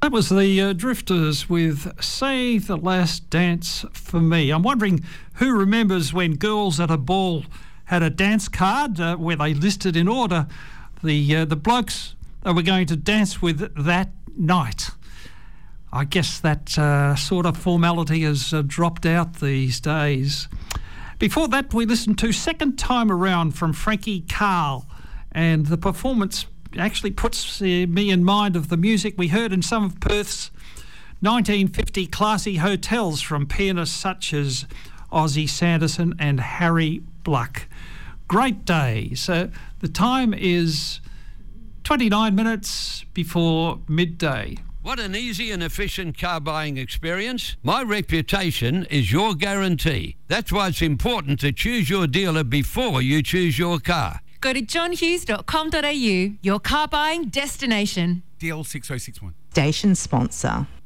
That was the Drifters with Save the Last Dance for Me. I'm wondering who remembers when girls at a ball had a dance card where they listed in order the blokes they were going to dance with that night. I guess that sort of formality has dropped out these days. Before that, we listened to Second Time Around from Frankie Carl, and the performance actually puts me in mind of the music we heard in some of Perth's 1950 classy hotels from pianists such as Ozzie Sanderson and Harry Bluck. Great days. The time is 29 minutes before midday. What an easy and efficient car buying experience. My reputation is your guarantee. That's why it's important to choose your dealer before you choose your car. Go to johnhughes.com.au, your car buying destination. DL6061. Station sponsor.